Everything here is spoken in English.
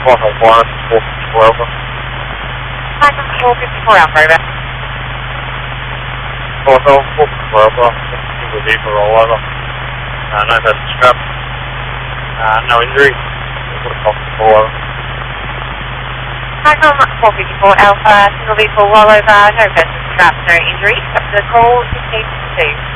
101, 454 over. Python 454 Alpha, over. Photo 454 over. Single vehicle rollover. No person scrapped. No injuries. Over. Python 454 Alpha, single vehicle rollover, no person strapped, no injuries. Up to the call, 15 to 2.